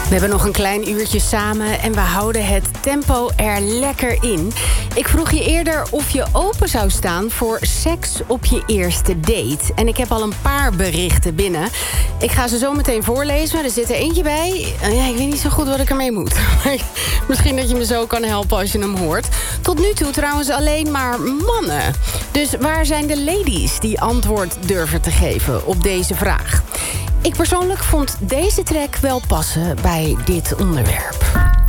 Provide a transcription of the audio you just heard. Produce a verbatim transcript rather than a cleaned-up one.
We hebben nog een klein uurtje samen en we houden het tempo er lekker in. Ik vroeg je eerder of je open zou staan voor seks op je eerste date. En ik heb al een paar berichten binnen. Ik ga ze zo meteen voorlezen. Er zit er eentje bij. Ja, ik weet niet zo goed wat ik ermee moet. Misschien dat je me zo kan helpen als je hem hoort. Tot nu toe trouwens alleen maar mannen. Dus waar zijn de ladies die antwoord durven te geven op deze vraag? Ik persoonlijk vond deze track wel passen bij dit onderwerp.